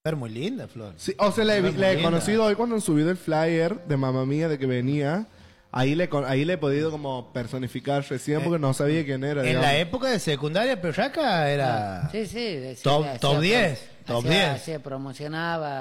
Pero muy linda, Flor. Sí, o sea, la Muy he linda. conocido hoy cuando han subido el flyer de Mamma Mía de que venía. Ahí le he podido como personificar recién porque no sabía quién era. En digamos. la época de secundaria, Perraca era Sí, sí. top 10. Top 10. Se promocionaba.